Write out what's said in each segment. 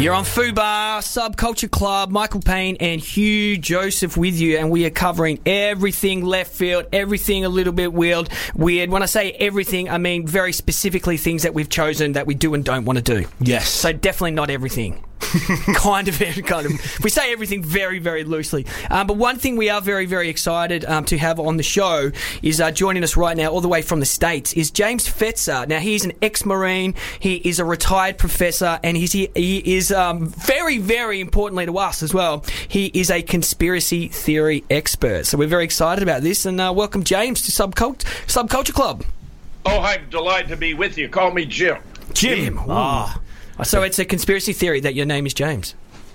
You're on Fubar, Subculture Club, Michael Payne and Hugh Joseph with you, and we are covering everything left field, everything a little bit weird. When I say everything, I mean very specifically things that we've chosen that we do and don't want to do. Yes. So definitely not everything. kind of. We say everything very, very loosely. But one thing we are very, very excited to have on the show is joining us right now, all the way from the States, is James Fetzer. Now, he's an ex-Marine. He is a retired professor, and he is very, very importantly to us as well, he is a conspiracy theory expert. So we're very excited about this, and welcome, James, to Subculture Club. Oh, I'm delighted to be with you. Call me Jim. Jim. So it's a conspiracy theory that your name is James.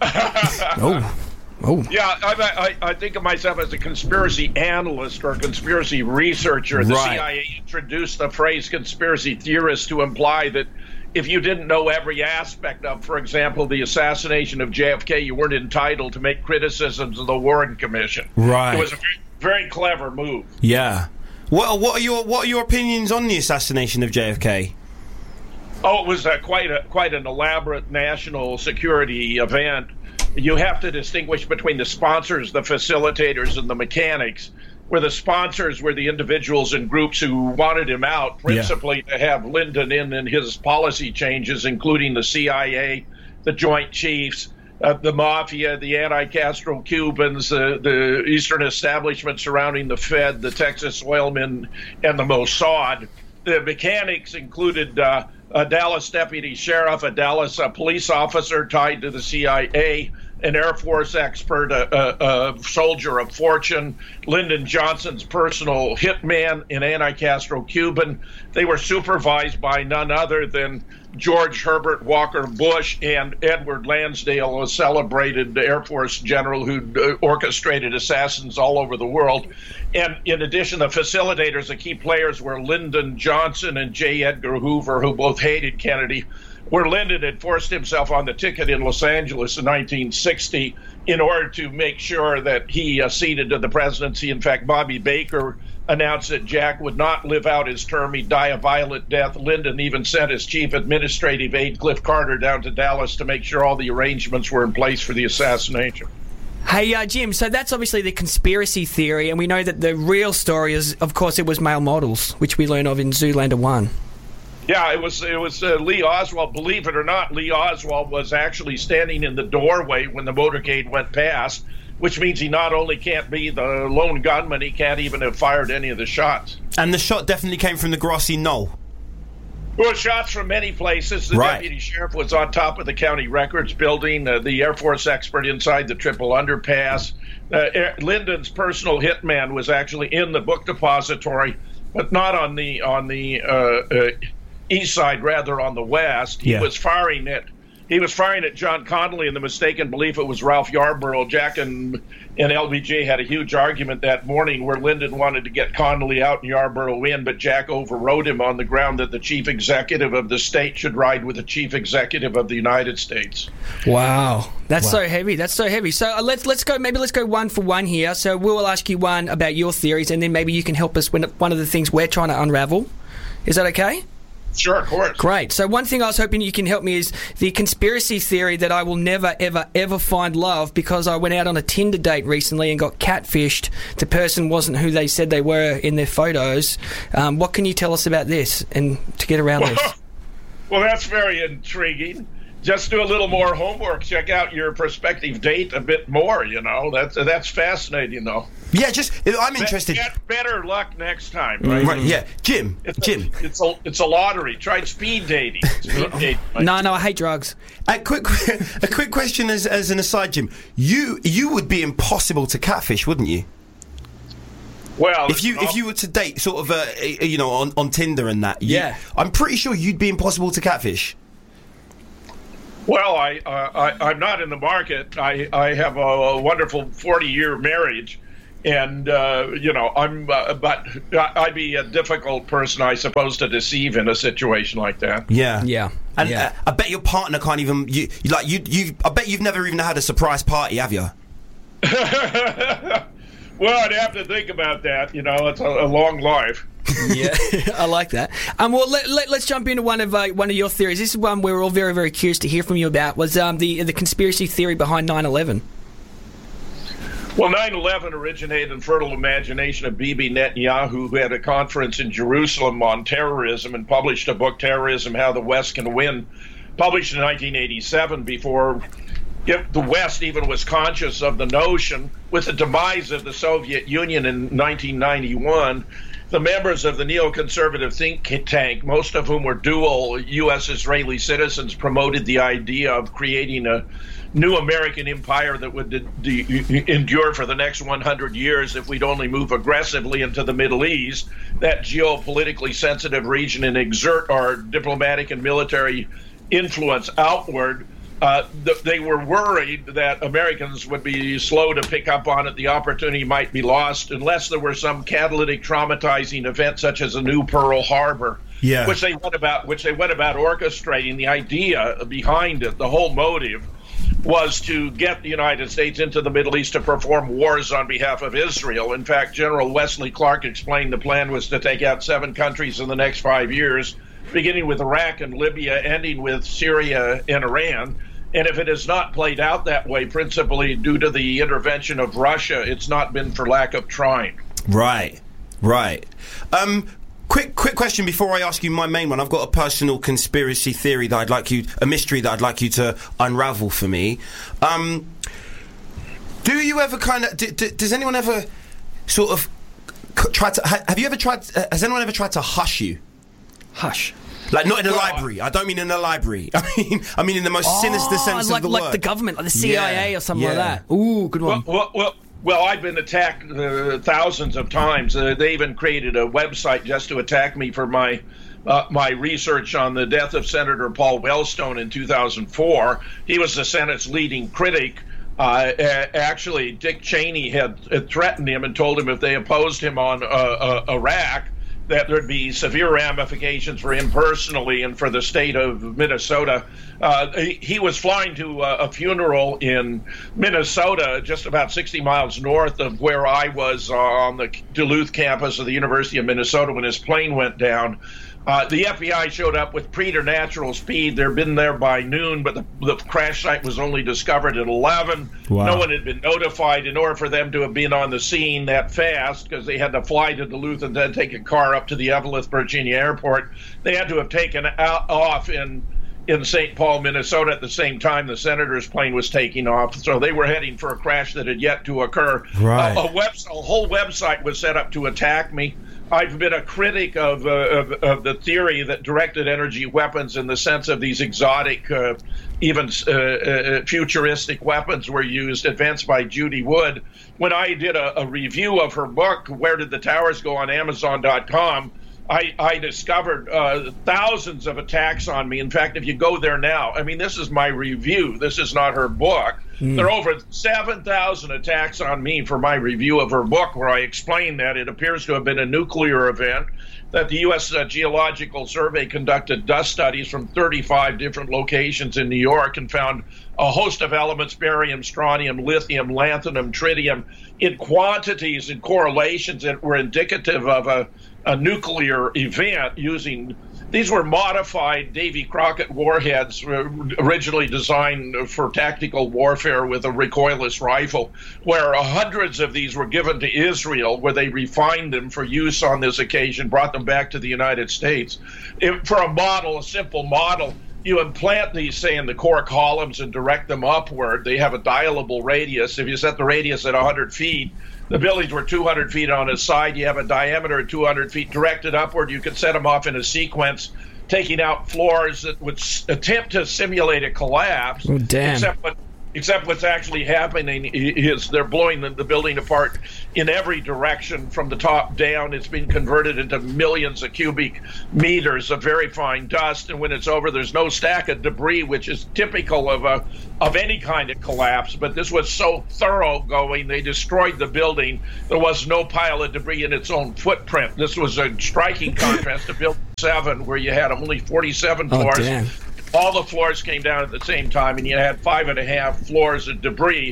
Yeah, I think of myself as a conspiracy analyst or a conspiracy researcher. The CIA introduced the phrase conspiracy theorist to imply that if you didn't know every aspect of, for example, the assassination of JFK, you weren't entitled to make criticisms of the Warren Commission. Right. It was a very clever move. Yeah. What are your opinions on the assassination of JFK? Oh, it was quite an elaborate national security event. You have to distinguish between the sponsors, the facilitators, and the mechanics, where the sponsors were the individuals and groups who wanted him out, principally to have Lyndon in his policy changes, including the CIA, the Joint Chiefs, the Mafia, the anti-Castro Cubans, the Eastern establishment surrounding the Fed, the Texas oilmen, and the Mossad. The mechanics included a Dallas deputy sheriff, a Dallas police officer tied to the CIA, an Air Force expert, a soldier of fortune, Lyndon Johnson's personal hitman, an anti-Castro Cuban. They were supervised by none other than George Herbert Walker Bush and Edward Lansdale, a celebrated Air Force general who orchestrated assassins all over the world. And in addition, the facilitators, the key players, were Lyndon Johnson and J. Edgar Hoover, who both hated Kennedy, where Lyndon had forced himself on the ticket in Los Angeles in 1960 in order to make sure that he acceded to the presidency. In fact, Bobby Baker announced that Jack would not live out his term. He'd die a violent death. Lyndon even sent his chief administrative aide, Cliff Carter, down to Dallas to make sure all the arrangements were in place for the assassination. Hey, Jim, so that's obviously the conspiracy theory, and we know that the real story is, of course, it was male models, which we learn of in Zoolander 1. Yeah, it was Lee Oswald. Believe it or not, Lee Oswald was actually standing in the doorway when the motorcade went past, which means he not only can't be the lone gunman, he can't even have fired any of the shots. And the shot definitely came from the grassy knoll. Well, shots from many places. The deputy sheriff was on top of the county records building, the Air Force expert inside the triple underpass. Lyndon's personal hitman was actually in the book depository, but not on the east side, rather on the west. He was firing at John Connolly in the mistaken belief it was Ralph Yarborough. Jack and LBJ had a huge argument that morning where Lyndon wanted to get Connolly out and Yarborough in, but Jack overrode him on the ground that the chief executive of the state should ride with the chief executive of the United States. Wow. That's so heavy. That's so heavy. So let's go one for one here. So we'll ask you one about your theories, and then maybe you can help us with one of the things we're trying to unravel. Is that okay? Sure, of course. Great. So one thing I was hoping you can help me is the conspiracy theory that I will never, ever, ever find love because I went out on a Tinder date recently and got catfished. The person wasn't who they said they were in their photos. What can you tell us about this and to get around this? Well, that's very intriguing. Just do a little more homework. Check out your prospective date a bit more, That's fascinating, though. Yeah, I'm interested. Get better luck next time, right? Right, yeah. Jim. It's a lottery. Try speed dating. No, I hate drugs. A quick question as an aside, Jim. You would be impossible to catfish, wouldn't you? Well, if you were to date sort of on Tinder and that, I'm pretty sure you'd be impossible to catfish. Well, I'm not in the market. I have a wonderful 40-year marriage, and but I'd be a difficult person, I suppose, to deceive in a situation like that. Yeah. And I bet your partner can't even. I bet you've never even had a surprise party, have you? Well, I'd have to think about that. It's a long life. Yeah, I like that. Well, let's jump into one of your theories. This is one we're all very, very curious to hear from you about. Was the conspiracy theory behind 9/11? Well, 9/11 originated in fertile imagination of Bibi Netanyahu, who had a conference in Jerusalem on terrorism and published a book, Terrorism: How the West Can Win, published in 1987, before the West even was conscious of the notion. With the demise of the Soviet Union in 1991, the members of the neoconservative think tank, most of whom were dual U.S.-Israeli citizens, promoted the idea of creating a new American empire that would endure for the next 100 years if we'd only move aggressively into the Middle East, that geopolitically sensitive region, and exert our diplomatic and military influence outward. They were worried that Americans would be slow to pick up on it. The opportunity might be lost unless there were some catalytic traumatizing event such as a new Pearl Harbor, which they went about orchestrating. The idea behind it, the whole motive, was to get the United States into the Middle East to perform wars on behalf of Israel. In fact, General Wesley Clark explained the plan was to take out 7 countries in the next 5 years, beginning with Iraq and Libya, ending with Syria and Iran. And if it has not played out that way, principally due to the intervention of Russia, it's not been for lack of trying. Right. Quick question before I ask you my main one. I've got a personal conspiracy theory that a mystery that I'd like you to unravel for me. Do you ever does anyone ever sort of has anyone ever tried to hush you? Hush. Like, not in a library. I don't mean in a library. I mean in the most sinister sense of the word. Like the government, like the CIA or something like that. Ooh, good one. Well, I've been attacked thousands of times. They even created a website just to attack me for my research on the death of Senator Paul Wellstone in 2004. He was the Senate's leading critic. Actually, Dick Cheney had threatened him and told him if they opposed him on Iraq, that there'd be severe ramifications for him personally and for the state of Minnesota. He was flying to a funeral in Minnesota, just about 60 miles north of where I was on the Duluth campus of the University of Minnesota when his plane went down. The FBI showed up with preternatural speed. They'd been there by noon, but the crash site was only discovered at 11. Wow. No one had been notified. In order for them to have been on the scene that fast, because they had to fly to Duluth and then take a car up to the Evelyn, Virginia airport, they had to have taken off in St. Paul, Minnesota at the same time the senator's plane was taking off. So they were heading for a crash that had yet to occur. Right. A whole website was set up to attack me. I've been a critic of the theory that directed energy weapons, in the sense of these exotic, even futuristic weapons, were used, advanced by Judy Wood. When I did a review of her book, Where Did the Towers Go, on Amazon.com, I discovered thousands of attacks on me. In fact, if you go there now, I mean, this is my review. This is not her book. There are over 7,000 attacks on me for my review of her book, where I explain that it appears to have been a nuclear event, that the U.S. Geological Survey conducted dust studies from 35 different locations in New York and found a host of elements, barium, strontium, lithium, lanthanum, tritium, in quantities and correlations that were indicative of a nuclear event. These were modified Davy Crockett warheads, originally designed for tactical warfare with a recoilless rifle, where hundreds of these were given to Israel, where they refined them for use on this occasion, brought them back to the United States. For a simple model, you implant these, say, in the core columns and direct them upward. They have a dialable radius. If you set the radius at 100 feet, the buildings were 200 feet on its side. You have a diameter of 200 feet directed upward. You could set them off in a sequence, taking out floors that would attempt to simulate a collapse. Oh, damn. Except what's actually happening is they're blowing the building apart in every direction from the top down. It's been converted into millions of cubic meters of very fine dust, and when it's over, there's no stack of debris, which is typical of any kind of collapse. But this was so thoroughgoing, they destroyed the building. There was no pile of debris in its own footprint. This was a striking contrast to Building 7, where you had only 47 floors. Damn. All the floors came down at the same time, and you had 5.5 floors of debris.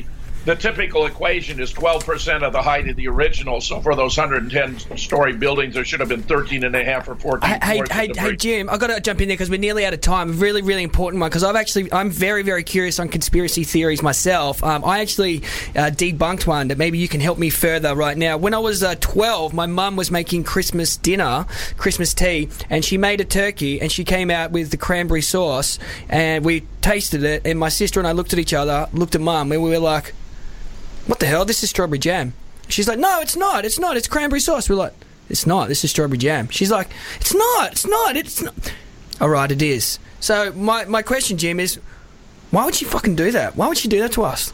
the typical equation is 12% of the height of the original. So for those 110-story buildings, there should have been 13 and a half or 14 floors. Hey, Jim, I've got to jump in there because we're nearly out of time. A really, really important one because I'm very, very curious on conspiracy theories myself. I actually debunked one that maybe you can help me further right now. When I was 12, my mum was making Christmas dinner, Christmas tea, and she made a turkey and she came out with the cranberry sauce and we tasted it, and my sister and I looked at each other, looked at Mum, and we were like, what the hell? This is strawberry jam. She's like, no, it's not. It's cranberry sauce. We're like, it's not. This is strawberry jam. She's like, it's not. All right, it is. So my question, Jim, is why would she fucking do that? Why would she do that to us?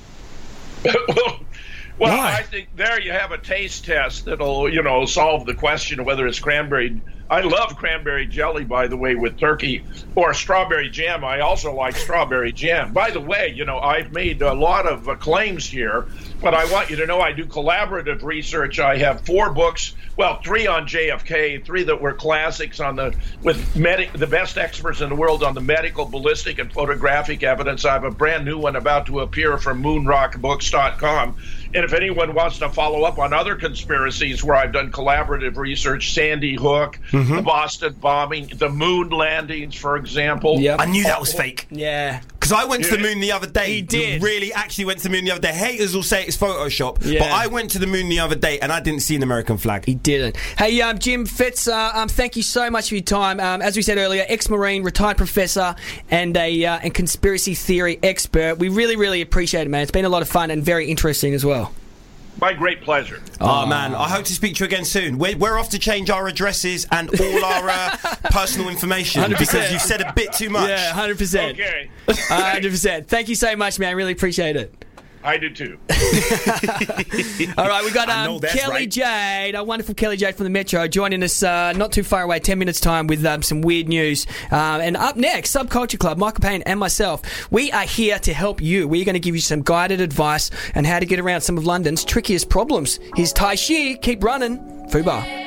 Well, I think there you have a taste test that'll, solve the question of whether it's cranberry. I love cranberry jelly, by the way, with turkey, or strawberry jam. I also like strawberry jam. By the way, I've made a lot of claims here, but I want you to know I do collaborative research. I have 4 books, 3 on JFK, 3 that were classics with the best experts in the world on the medical, ballistic, and photographic evidence. I have a brand new one about to appear from moonrockbooks.com. And if anyone wants to follow up on other conspiracies where I've done collaborative research, Sandy Hook, the Boston bombing, the moon landings, for example. Yep. I knew that was fake. Yeah. Because I went to the moon the other day. He did. Really actually went to the moon the other day. Haters will say it's Photoshop, yeah. But I went to the moon the other day and I didn't see an American flag. He didn't. Hey, Jim Fitz, thank you so much for your time. As we said earlier, ex-Marine, retired professor, and a conspiracy theory expert. We really, really appreciate it, man. It's been a lot of fun and very interesting as well. My great pleasure. Oh, man. I hope to speak to you again soon. We're off to change our addresses and all our personal information 100%. Because you've said a bit too much. Yeah, 100%. Okay. 100%. Thank you so much, man. Really appreciate it. I do too. All right, we've got Kelly Jade, our wonderful Kelly Jade from the Metro, joining us not too far away, 10 minutes' time, with some weird news. And up next, Subculture Club, Michael Payne and myself, we are here to help you. We're going to give you some guided advice on how to get around some of London's trickiest problems. Here's Tai Shi, keep running. Fubar.